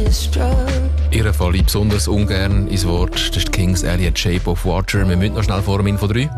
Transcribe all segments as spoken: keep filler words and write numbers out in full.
Ihre falle ich besonders ungern ins Wort. Das ist Kings Elliot, Shape of Water. Wir müssen noch schnell vor dem Info drei.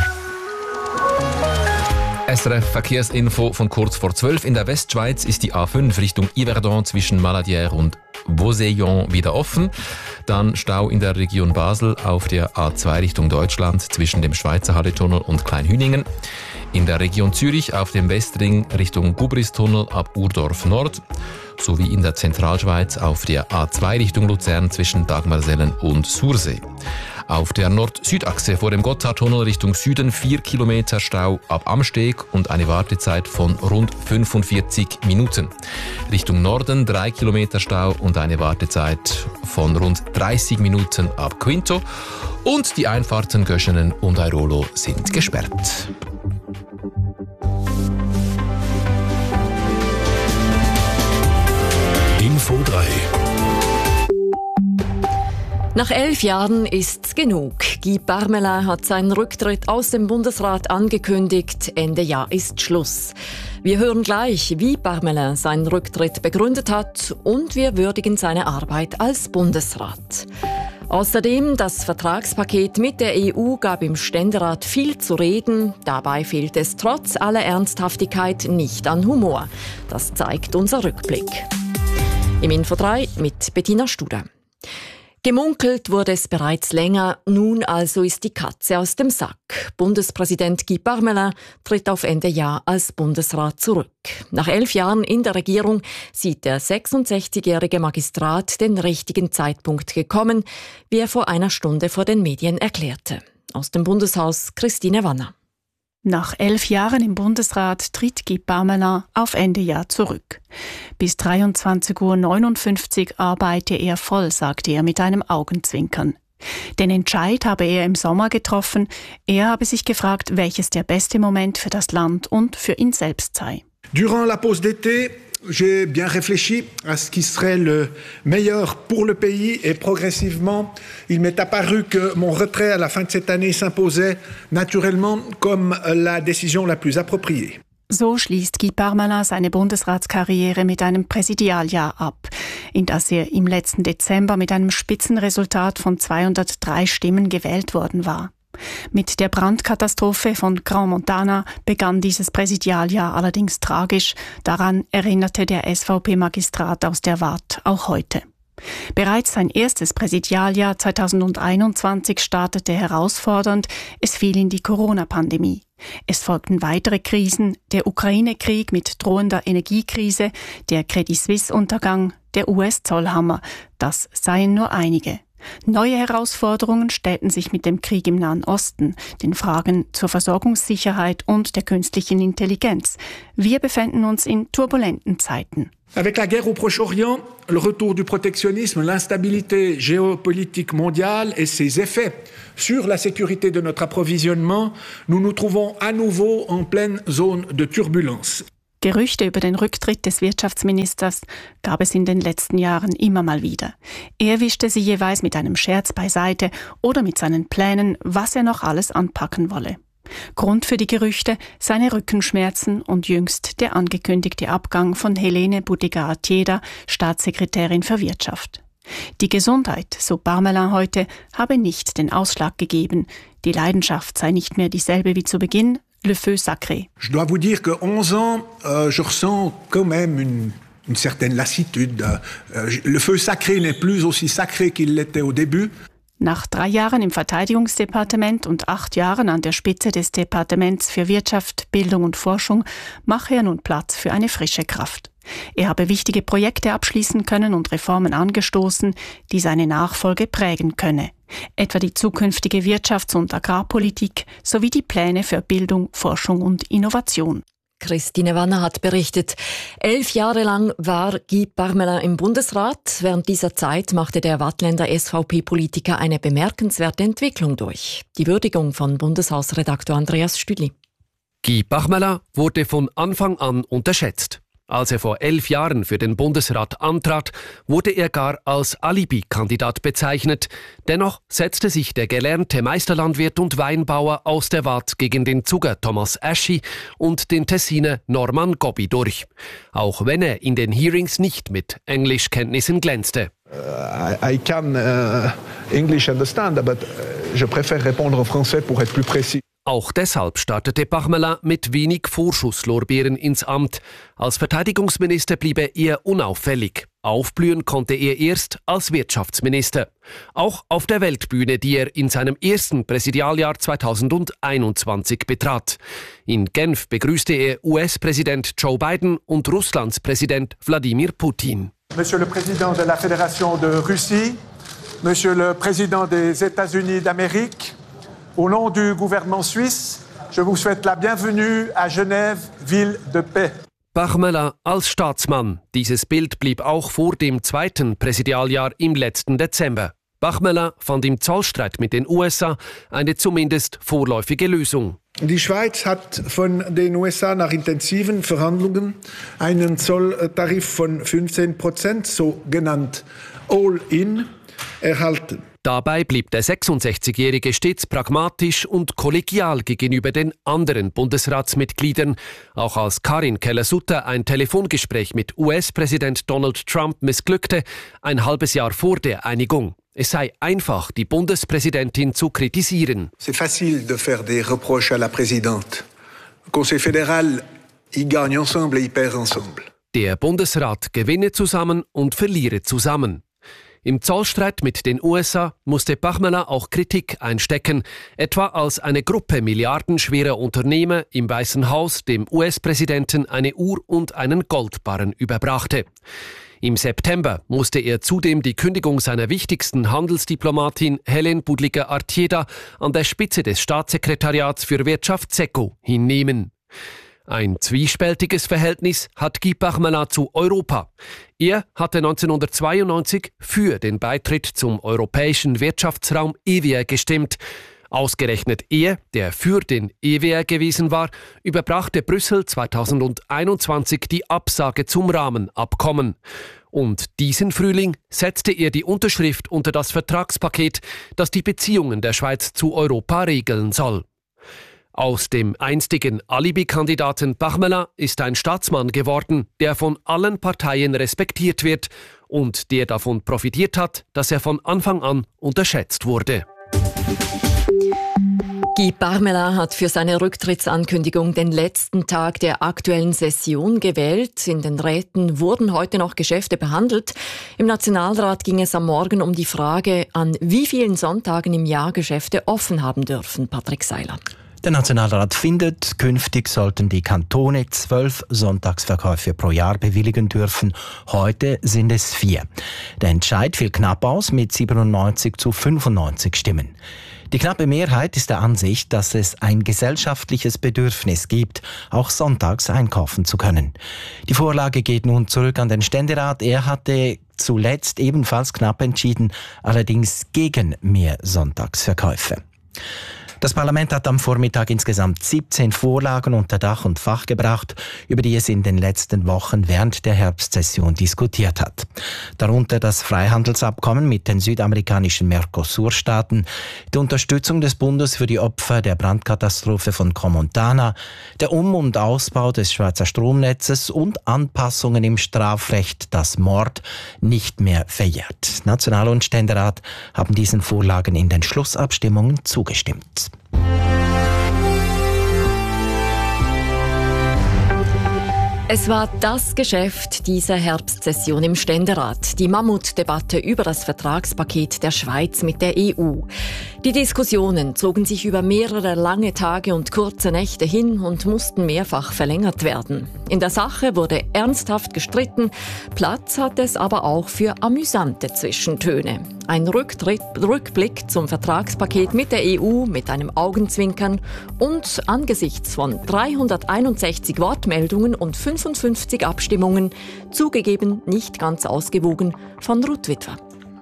S R F Verkehrsinfo von kurz vor zwölf. In der Westschweiz ist die A fünf Richtung Yverdon zwischen Maladière und Vauseillon wieder offen. Dann Stau in der Region Basel auf der A zwei Richtung Deutschland zwischen dem Schweizer Halletunnel und Kleinhüningen. In der Region Zürich auf dem Westring Richtung Gubristunnel ab Urdorf Nord. Sowie in der Zentralschweiz auf der A zwei Richtung Luzern zwischen Dagmarsellen und Sursee. Auf der Nord-Süd-Achse vor dem Gotthardtunnel Richtung Süden vier Kilometer Stau ab Amsteg und eine Wartezeit von rund fünfundvierzig Minuten. Richtung Norden drei Kilometer Stau und eine Wartezeit von rund dreißig Minuten ab Quinto. Und die Einfahrten Göschenen und Airolo sind gesperrt. Info drei. Nach elf Jahren ist's genug. Guy Parmelin hat seinen Rücktritt aus dem Bundesrat angekündigt. Ende Jahr ist Schluss. Wir hören gleich, wie Parmelin seinen Rücktritt begründet hat und wir würdigen seine Arbeit als Bundesrat. Außerdem, das Vertragspaket mit der E U gab im Ständerat viel zu reden. Dabei fehlt es trotz aller Ernsthaftigkeit nicht an Humor. Das zeigt unser Rückblick. Im Info drei mit Bettina Studer. Gemunkelt wurde es bereits länger, nun also ist die Katze aus dem Sack. Bundespräsident Guy Parmelin tritt auf Ende Jahr als Bundesrat zurück. Nach elf Jahren in der Regierung sieht der sechsundsechzigjährige Magistrat den richtigen Zeitpunkt gekommen, wie er vor einer Stunde vor den Medien erklärte. Aus dem Bundeshaus Christine Wanner. Nach elf Jahren im Bundesrat tritt Guy Parmelin auf Ende Jahr zurück. Bis dreiundzwanzig Uhr neunundfünfzig arbeite er voll, sagte er mit einem Augenzwinkern. Den Entscheid habe er im Sommer getroffen. Er habe sich gefragt, welches der beste Moment für das Land und für ihn selbst sei. Durant la pause d'été, j'ai bien réfléchi à ce qui serait le meilleur pour le pays et progressivement, il m'est apparu que mon retrait à la fin de cette année s'imposait naturellement comme la décision la plus appropriée. So schließt Guy Parmelin seine Bundesratskarriere mit einem Präsidialjahr ab, in das er im letzten Dezember mit einem Spitzenresultat von zweihundertdrei Stimmen gewählt worden war. Mit der Brandkatastrophe von Grand Montana begann dieses Präsidialjahr allerdings tragisch. Daran erinnerte der S V P-Magistrat aus der Waadt auch heute. Bereits sein erstes Präsidialjahr zweitausendeinundzwanzig startete herausfordernd. Es fiel in die Corona-Pandemie. Es folgten weitere Krisen, der Ukraine-Krieg mit drohender Energiekrise, der Credit Suisse-Untergang, der U S-Zollhammer. Das seien nur einige. Neue Herausforderungen stellten sich mit dem Krieg im Nahen Osten, den Fragen zur Versorgungssicherheit und der künstlichen Intelligenz. Wir befinden uns in turbulenten Zeiten. Avec la guerre au Proche-Orient, le retour du protectionnisme, l'instabilité géopolitique mondiale et ses effets sur la sécurité de notre approvisionnement, nous nous trouvons à nouveau en pleine zone de turbulence. Gerüchte über den Rücktritt des Wirtschaftsministers gab es in den letzten Jahren immer mal wieder. Er wischte sie jeweils mit einem Scherz beiseite oder mit seinen Plänen, was er noch alles anpacken wolle. Grund für die Gerüchte seine Rückenschmerzen und jüngst der angekündigte Abgang von Helene Budiga-Attieda, Staatssekretärin für Wirtschaft. Die Gesundheit, so Parmelin heute, habe nicht den Ausschlag gegeben. Die Leidenschaft sei nicht mehr dieselbe wie zu Beginn. Le feu sacré. Je dois vous dire que onze ans, euh, je ressens quand même une, une certaine lassitude. Euh, le feu sacré n'est plus aussi sacré qu'il l'était au début. Nach drei Jahren im Verteidigungsdepartement und acht Jahren an der Spitze des Departements für Wirtschaft, Bildung und Forschung mache er nun Platz für eine frische Kraft. Er habe wichtige Projekte abschließen können und Reformen angestoßen, die seine Nachfolge prägen könne. Etwa die zukünftige Wirtschafts- und Agrarpolitik sowie die Pläne für Bildung, Forschung und Innovation. Christine Wanner hat berichtet. Elf Jahre lang war Guy Parmelin im Bundesrat. Während dieser Zeit machte der Waadtländer S V P-Politiker eine bemerkenswerte Entwicklung durch. Die Würdigung von Bundeshausredaktor Andreas Stüdli. Guy Parmelin wurde von Anfang an unterschätzt. Als er vor elf Jahren für den Bundesrat antrat, wurde er gar als Alibi-Kandidat bezeichnet. Dennoch setzte sich der gelernte Meisterlandwirt und Weinbauer aus der Waadt gegen den Zugger Thomas Aschi und den Tessiner Norman Gobbi durch. Auch wenn er in den Hearings nicht mit Englischkenntnissen glänzte. Uh, I can uh, English understand, but uh, je préfère répondre en français pour être plus précis. Auch deshalb startete Parmelin mit wenig Vorschusslorbeeren ins Amt. Als Verteidigungsminister blieb er eher unauffällig. Aufblühen konnte er erst als Wirtschaftsminister. Auch auf der Weltbühne, die er in seinem ersten Präsidialjahr zweitausendeinundzwanzig betrat. In Genf begrüßte er U S-Präsident Joe Biden und Russlands Präsident Wladimir Putin. Monsieur le Président de la Fédération de Russie, Monsieur le Président des États-Unis d'Amérique, au nom du gouvernement suisse, je vous souhaite la bienvenue à Genève, ville de paix. Parmelin als Staatsmann. Dieses Bild blieb auch vor dem zweiten Präsidialjahr im letzten Dezember. Parmelin fand im Zollstreit mit den U S A eine zumindest vorläufige Lösung. Die Schweiz hat von den U S A nach intensiven Verhandlungen einen Zolltarif von fünfzehn Prozent, so genannt All-in, erhalten. Dabei blieb der sechsundsechzigjährige stets pragmatisch und kollegial gegenüber den anderen Bundesratsmitgliedern. Auch als Karin Keller-Sutter ein Telefongespräch mit U S-Präsident Donald Trump missglückte, ein halbes Jahr vor der Einigung. Es sei einfach, die Bundespräsidentin zu kritisieren. C'est facile de faire des reproches à la présidente. Conseil fédéral, ils gagnent ensemble et ils perdent ensemble. Der Bundesrat gewinne zusammen und verliere zusammen. Im Zollstreit mit den U S A musste Parmelin auch Kritik einstecken, etwa als eine Gruppe milliardenschwerer Unternehmer im Weißen Haus dem U S-Präsidenten eine Uhr und einen Goldbarren überbrachte. Im September musste er zudem die Kündigung seiner wichtigsten Handelsdiplomatin Helen Budliger-Artieda an der Spitze des Staatssekretariats für Wirtschaft SECO hinnehmen. Ein zwiespältiges Verhältnis hat Guy Parmelin zu Europa. Er hatte neunzehnhundertzweiundneunzig für den Beitritt zum Europäischen Wirtschaftsraum E W R gestimmt. Ausgerechnet er, der für den E W R gewesen war, überbrachte Brüssel zweitausendeinundzwanzig die Absage zum Rahmenabkommen. Und diesen Frühling setzte er die Unterschrift unter das Vertragspaket, das die Beziehungen der Schweiz zu Europa regeln soll. Aus dem einstigen Alibi-Kandidaten Parmelin ist ein Staatsmann geworden, der von allen Parteien respektiert wird und der davon profitiert hat, dass er von Anfang an unterschätzt wurde. Guy Parmelin hat für seine Rücktrittsankündigung den letzten Tag der aktuellen Session gewählt. In den Räten wurden heute noch Geschäfte behandelt. Im Nationalrat ging es am Morgen um die Frage, an wie vielen Sonntagen im Jahr Geschäfte offen haben dürfen. Patrick Seiler. Der Nationalrat findet, künftig sollten die Kantone zwölf Sonntagsverkäufe pro Jahr bewilligen dürfen. Heute sind es vier. Der Entscheid fiel knapp aus mit siebenundneunzig zu fünfundneunzig Stimmen. Die knappe Mehrheit ist der Ansicht, dass es ein gesellschaftliches Bedürfnis gibt, auch sonntags einkaufen zu können. Die Vorlage geht nun zurück an den Ständerat. Er hatte zuletzt ebenfalls knapp entschieden, allerdings gegen mehr Sonntagsverkäufe. Das Parlament hat am Vormittag insgesamt siebzehn Vorlagen unter Dach und Fach gebracht, über die es in den letzten Wochen während der Herbstsession diskutiert hat. Darunter das Freihandelsabkommen mit den südamerikanischen Mercosur-Staaten, die Unterstützung des Bundes für die Opfer der Brandkatastrophe von Crans-Montana, der Um- und Ausbau des Schweizer Stromnetzes und Anpassungen im Strafrecht, das Mord nicht mehr verjährt. National- und Ständerat haben diesen Vorlagen in den Schlussabstimmungen zugestimmt. Es war das Geschäft dieser Herbstsession im Ständerat, die Mammutdebatte über das Vertragspaket der Schweiz mit der E U. Die Diskussionen zogen sich über mehrere lange Tage und kurze Nächte hin und mussten mehrfach verlängert werden. In der Sache wurde ernsthaft gestritten, Platz hat es aber auch für amüsante Zwischentöne. Ein Rücktritt, Rückblick zum Vertragspaket mit der E U mit einem Augenzwinkern und angesichts von dreihunderteinundsechzig Wortmeldungen und fünfundfünfzig Abstimmungen, zugegeben nicht ganz ausgewogen, von Ruth Witwer.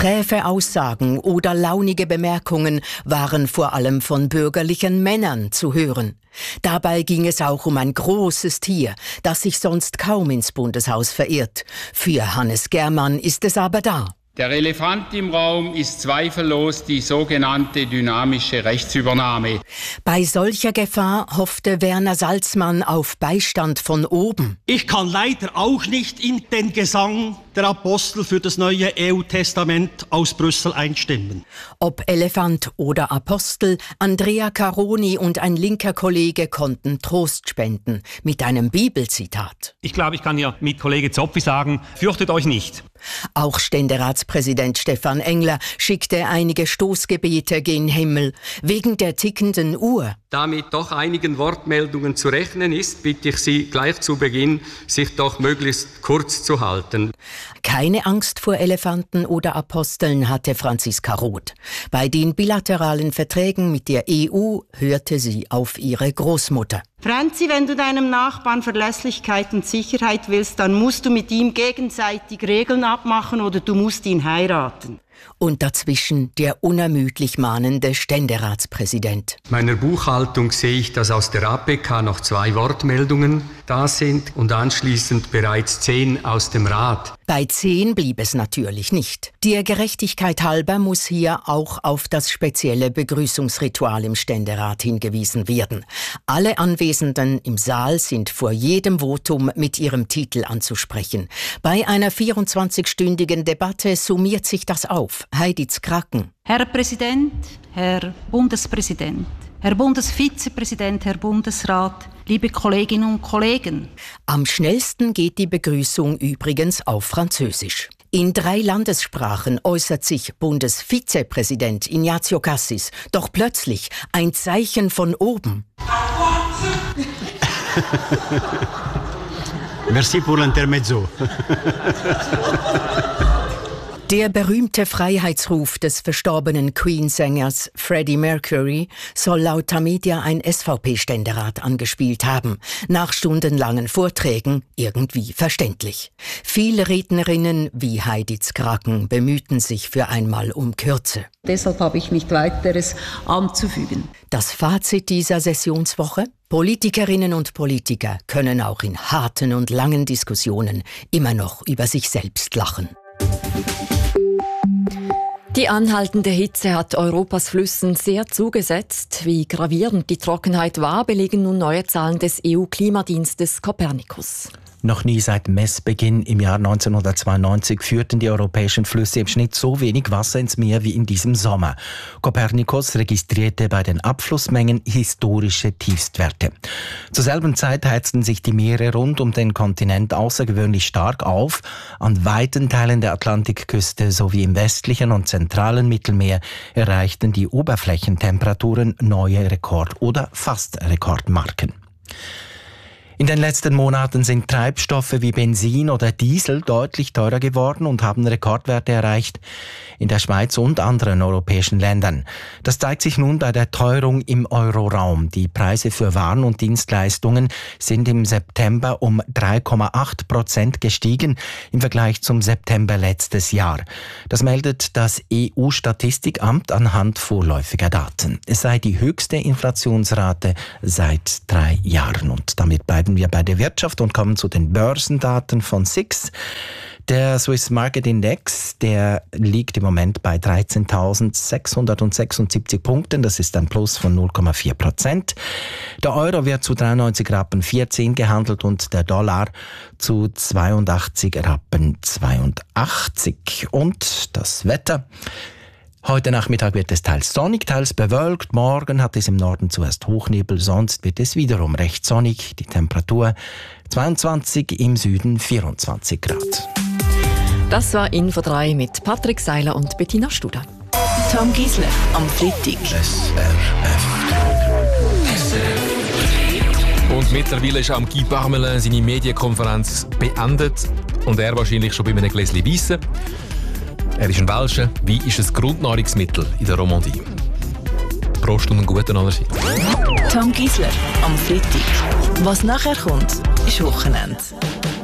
Schräfe Aussagen oder launige Bemerkungen waren vor allem von bürgerlichen Männern zu hören. Dabei ging es auch um ein großes Tier, das sich sonst kaum ins Bundeshaus verirrt. Für Hannes Germann ist es aber da. Der Elefant im Raum ist zweifellos die sogenannte dynamische Rechtsübernahme. Bei solcher Gefahr hoffte Werner Salzmann auf Beistand von oben. Ich kann leider auch nicht in den Gesang der Apostel für das neue E U-Testament aus Brüssel einstimmen. Ob Elefant oder Apostel, Andrea Caroni und ein linker Kollege konnten Trost spenden mit einem Bibelzitat. Ich glaube, ich kann hier mit Kollege Zopfi sagen, fürchtet euch nicht. Auch Ständeratspräsident Stefan Engler schickte einige Stoßgebete gen Himmel wegen der tickenden Uhr. Da mit doch einigen Wortmeldungen zu rechnen ist, bitte ich Sie gleich zu Beginn, sich doch möglichst kurz zu halten. Keine Angst vor Elefanten oder Aposteln hatte Franziska Roth. Bei den bilateralen Verträgen mit der E U hörte sie auf ihre Großmutter. Franzi, wenn du deinem Nachbarn Verlässlichkeit und Sicherheit willst, dann musst du mit ihm gegenseitig Regeln abmachen oder du musst ihn heiraten. Und dazwischen der unermüdlich mahnende Ständeratspräsident. Meiner Buchhaltung sehe ich, dass aus der A P K noch zwei Wortmeldungen da sind und anschließend bereits zehn aus dem Rat. Bei zehn blieb es natürlich nicht. Der Gerechtigkeit halber muss hier auch auf das spezielle Begrüßungsritual im Ständerat hingewiesen werden. Alle Anwesenden im Saal sind vor jedem Votum mit ihrem Titel anzusprechen. Bei einer vierundzwanzigstündigen Debatte summiert sich das auf. Heidi Zkraken. Herr Präsident, Herr Bundespräsident, Herr Bundesvizepräsident, Herr Bundesrat, liebe Kolleginnen und Kollegen. Am schnellsten geht die Begrüßung übrigens auf Französisch. In drei Landessprachen äußert sich Bundesvizepräsident Ignazio Cassis. Doch plötzlich ein Zeichen von oben. Merci pour l'intermezzo. Der berühmte Freiheitsruf des verstorbenen Queen-Sängers Freddie Mercury soll laut Tamedia ein S V P-Ständerat angespielt haben. Nach stundenlangen Vorträgen irgendwie verständlich. Viele Rednerinnen wie Heidi Zkraken bemühten sich für einmal um Kürze. Deshalb habe ich nicht weiteres anzufügen. Das Fazit dieser Sessionswoche? Politikerinnen und Politiker können auch in harten und langen Diskussionen immer noch über sich selbst lachen. Die anhaltende Hitze hat Europas Flüssen sehr zugesetzt. Wie gravierend die Trockenheit war, belegen nun neue Zahlen des E U-Klimadienstes Copernicus. Noch nie seit Messbeginn im Jahr neunzehnhundertzweiundneunzig führten die europäischen Flüsse im Schnitt so wenig Wasser ins Meer wie in diesem Sommer. Copernicus registrierte bei den Abflussmengen historische Tiefstwerte. Zur selben Zeit heizten sich die Meere rund um den Kontinent außergewöhnlich stark auf. An weiten Teilen der Atlantikküste sowie im westlichen und zentralen Mittelmeer erreichten die Oberflächentemperaturen neue Rekord- oder fast Rekordmarken. In den letzten Monaten sind Treibstoffe wie Benzin oder Diesel deutlich teurer geworden und haben Rekordwerte erreicht in der Schweiz und anderen europäischen Ländern. Das zeigt sich nun bei der Teuerung im Euroraum. Die Preise für Waren und Dienstleistungen sind im September um drei Komma acht Prozent gestiegen im Vergleich zum September letztes Jahr. Das meldet das E U-Statistikamt anhand vorläufiger Daten. Es sei die höchste Inflationsrate seit drei Jahren. Und damit bleiben wir bei der Wirtschaft und kommen zu den Börsendaten von S I X. Der Swiss Market Index, der liegt im Moment bei dreizehntausendsechshundertsechsundsiebzig Punkten. Das ist ein Plus von null Komma vier Prozent. Der Euro wird zu dreiundneunzig Rappen vierzehn gehandelt und der Dollar zu zweiundachtzig Rappen zweiundachtzig. Und das Wetter. Heute Nachmittag wird es teils sonnig, teils bewölkt. Morgen hat es im Norden zuerst Hochnebel, sonst wird es wiederum recht sonnig. Die Temperatur zweiundzwanzig, im Süden vierundzwanzig Grad. Das war Info drei mit Patrick Seiler und Bettina Studer. Tom Gisler am Freitag. Und mittlerweile ist am Guy Parmelin seine Medienkonferenz beendet und er wahrscheinlich schon bei einem Gläschen Weisse. Er ist ein Welscher. Wein ist ein Grundnahrungsmittel in der Romandie. Prost und einen guten allerseits. Tom Gisler am Freitag. Was nachher kommt, ist Wochenende.